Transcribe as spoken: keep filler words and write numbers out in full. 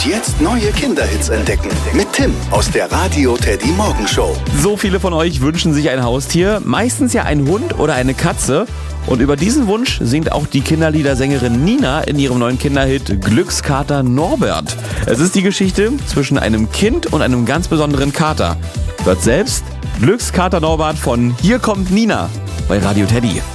jetzt neue Kinderhits entdecken. Mit Tim aus der Radio Teddy Morgenshow. So viele von euch wünschen sich ein Haustier, meistens ja ein Hund oder eine Katze. Und über diesen Wunsch singt auch die Kinderliedersängerin Nina in ihrem neuen Kinderhit Glückskater Norbert. Es ist die Geschichte zwischen einem Kind und einem ganz besonderen Kater. Hört selbst Glückskater Norbert von Hier kommt Nina bei Radio Teddy.